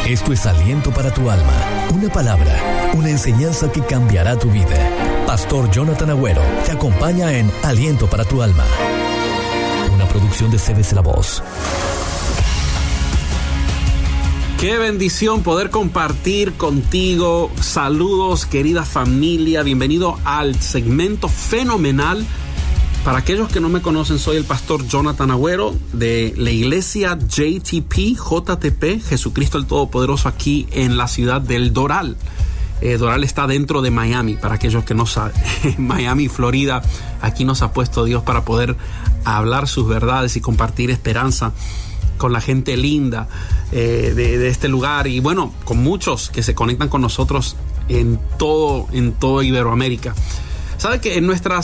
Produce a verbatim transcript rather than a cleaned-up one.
Esto es Aliento para tu Alma, una palabra, una enseñanza que cambiará tu vida. Pastor Jonathan Agüero te acompaña en Aliento para tu Alma, una producción de C B C La Voz. Qué bendición poder compartir contigo. Saludos, querida familia. Bienvenido al segmento fenomenal. Para aquellos que no me conocen, soy el pastor Jonathan Agüero de la iglesia J T P, J T P, Jesucristo el Todopoderoso, aquí en la ciudad del Doral. Eh, Doral está dentro de Miami, para aquellos que no saben. Miami, Florida, aquí nos ha puesto Dios para poder hablar sus verdades y compartir esperanza con la gente linda eh, de, de este lugar, y bueno, con muchos que se conectan con nosotros en todo, en todo Iberoamérica. Sabe que en nuestras